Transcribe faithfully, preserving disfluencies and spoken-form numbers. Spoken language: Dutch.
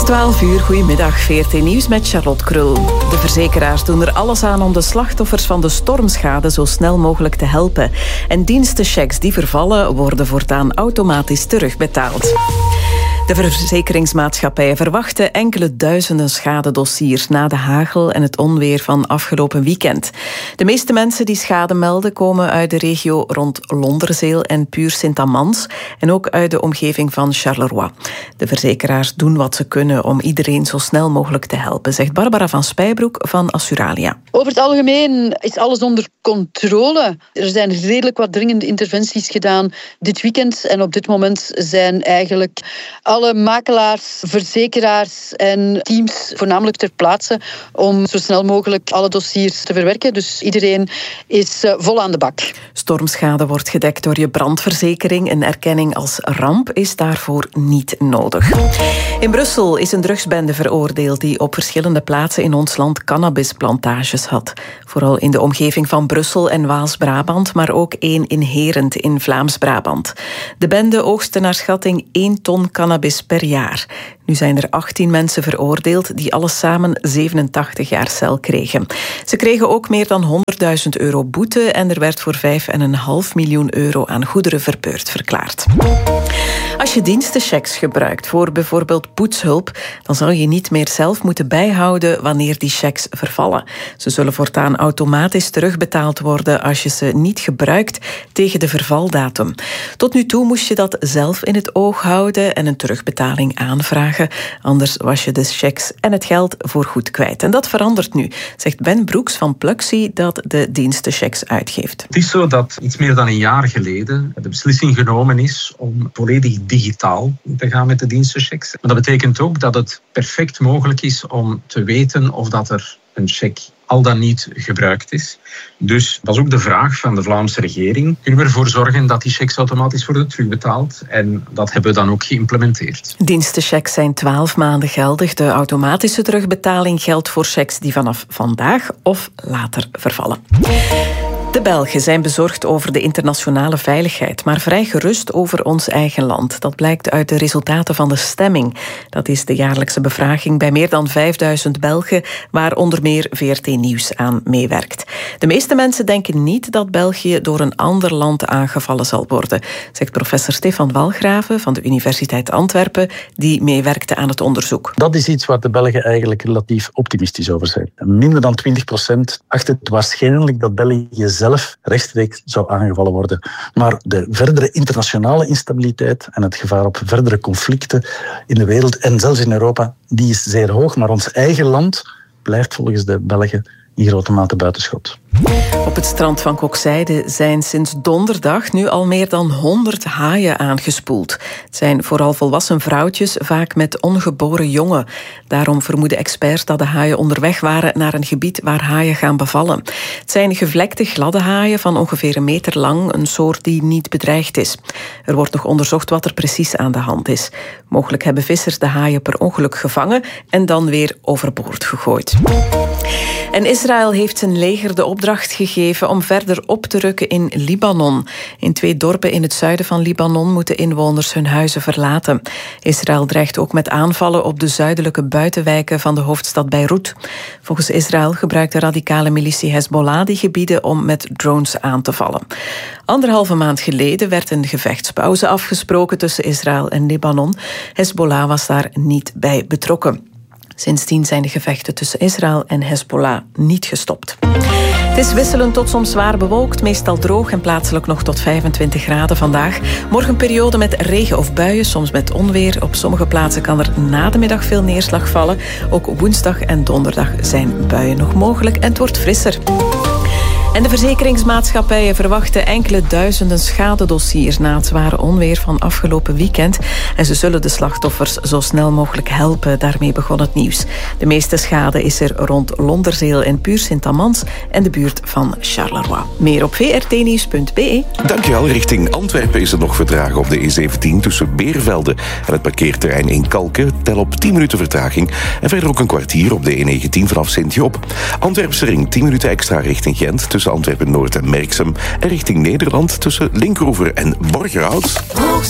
twaalf uur, goedemiddag, V R T Nieuws met Charlotte Krul. De verzekeraars doen er alles aan om de slachtoffers van de stormschade zo snel mogelijk te helpen. En dienstenchecks die vervallen worden voortaan automatisch terugbetaald. De verzekeringsmaatschappijen verwachten enkele duizenden schadedossiers na de hagel en het onweer van afgelopen weekend. De meeste mensen die schade melden komen uit de regio rond Londerzeel en Puur-Sint-Amans en ook uit de omgeving van Charleroi. De verzekeraars doen wat ze kunnen om iedereen zo snel mogelijk te helpen, zegt Barbara van Spijbroek van Assuralia. Over het algemeen is alles onder controle. Er zijn redelijk wat dringende interventies gedaan dit weekend en op dit moment zijn eigenlijk alle makelaars, verzekeraars en teams voornamelijk ter plaatse om zo snel mogelijk alle dossiers te verwerken. Dus iedereen is uh, vol aan de bak. Stormschade wordt gedekt door je brandverzekering. Een erkenning als ramp is daarvoor niet nodig. In Brussel is een drugsbende veroordeeld die op verschillende plaatsen in ons land cannabisplantages had. Vooral in de omgeving van Brussel en Waals-Brabant, maar ook één in Herent in Vlaams-Brabant. De bende oogste naar schatting één ton cannabis per jaar. Nu zijn er achttien mensen veroordeeld die alles samen zevenentachtig jaar cel kregen. Ze kregen ook meer dan honderdduizend euro boete en er werd voor vijf komma vijf miljoen euro aan goederen verbeurd verklaard. Als je dienstenchecks gebruikt voor bijvoorbeeld poetshulp, dan zal je niet meer zelf moeten bijhouden wanneer die checks vervallen. Ze zullen voortaan automatisch terugbetaald worden als je ze niet gebruikt tegen de vervaldatum. Tot nu toe moest je dat zelf in het oog houden en een terugbetaling aanvragen. Anders was je de checks en het geld voorgoed kwijt. En dat verandert nu, zegt Ben Broeks van Pluxee dat de dienstenchecks uitgeeft. Het is zo dat iets meer dan een jaar geleden de beslissing genomen is om volledig digitaal te gaan met de dienstenchecks. Maar dat betekent ook dat het perfect mogelijk is om te weten of dat er een check al dan niet gebruikt is. Dus dat is ook de vraag van de Vlaamse regering. Kunnen we ervoor zorgen dat die checks automatisch worden terugbetaald? En dat hebben we dan ook geïmplementeerd. Dienstenchecks zijn twaalf maanden geldig. De automatische terugbetaling geldt voor checks die vanaf vandaag of later vervallen. De Belgen zijn bezorgd over de internationale veiligheid, maar vrij gerust over ons eigen land. Dat blijkt uit de resultaten van de stemming. Dat is de jaarlijkse bevraging bij meer dan vijfduizend Belgen, waar onder meer V R T Nieuws aan meewerkt. De meeste mensen denken niet dat België door een ander land aangevallen zal worden, zegt professor Stefan Walgraven van de Universiteit Antwerpen, die meewerkte aan het onderzoek. Dat is iets waar de Belgen eigenlijk relatief optimistisch over zijn. Minder dan twintig procent acht het waarschijnlijk dat België zelf zelf rechtstreeks zou aangevallen worden. Maar de verdere internationale instabiliteit en het gevaar op verdere conflicten in de wereld en zelfs in Europa, die is zeer hoog. Maar ons eigen land blijft volgens de Belgen in grote mate buitenschot. Op het strand van Kokzijde zijn sinds donderdag nu al meer dan honderd haaien aangespoeld. Het zijn vooral volwassen vrouwtjes, vaak met ongeboren jongen. Daarom vermoeden experts dat de haaien onderweg waren naar een gebied waar haaien gaan bevallen. Het zijn gevlekte gladde haaien van ongeveer een meter lang, een soort die niet bedreigd is. Er wordt nog onderzocht wat er precies aan de hand is. Mogelijk hebben vissers de haaien per ongeluk gevangen en dan weer overboord gegooid. En Israël heeft zijn leger de opdracht gegeven om verder op te rukken in Libanon. In twee dorpen in het zuiden van Libanon moeten inwoners hun huizen verlaten. Israël dreigt ook met aanvallen op de zuidelijke buitenwijken van de hoofdstad Beirut. Volgens Israël gebruikt de radicale militie Hezbollah die gebieden om met drones aan te vallen. Anderhalve maand geleden werd een gevechtspauze afgesproken tussen Israël en Libanon. Hezbollah was daar niet bij betrokken. Sindsdien zijn de gevechten tussen Israël en Hezbollah niet gestopt. Het is wisselend tot soms zwaar bewolkt, meestal droog en plaatselijk nog tot vijfentwintig graden vandaag. Morgen een periode met regen of buien, soms met onweer. Op sommige plaatsen kan er na de middag veel neerslag vallen. Ook woensdag en donderdag zijn buien nog mogelijk en het wordt frisser. En de verzekeringsmaatschappijen verwachten enkele duizenden schadedossiers na het zware onweer van afgelopen weekend. En ze zullen de slachtoffers zo snel mogelijk helpen. Daarmee begon het nieuws. De meeste schade is er rond Londerzeel en Puur-Sint-Amans en de buurt van Charleroi. Meer op v r t nieuws punt b e. Dankjewel. Richting Antwerpen is er nog vertraging op de E zeventien tussen Beervelde en het parkeerterrein in Kalken. Tel op tien minuten vertraging. En verder ook een kwartier op de E negentien vanaf Sint-Job. Antwerpse ring tien minuten extra richting Gent tussen Antwerpen-Noord en Merksem en richting Nederland tussen Linkeroever en Borgerhout.